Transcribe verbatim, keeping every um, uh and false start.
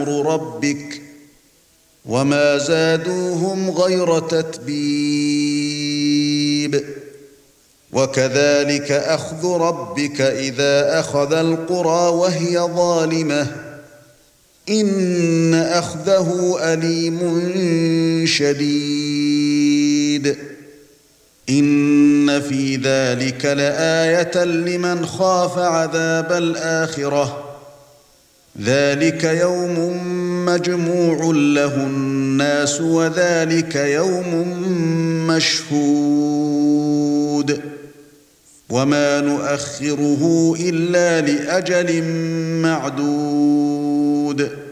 أمر ربك وما زادوهم غير تتبيب وكذلك أخذ ربك إذا أخذ القرى وهي ظالمة إن أخذه أليم شديد إن في ذلك لآية لمن خاف عذاب الآخرة ذلك يوم مجموع له الناس وذلك يوم مشهود وما نؤخره إلا لأجل معدود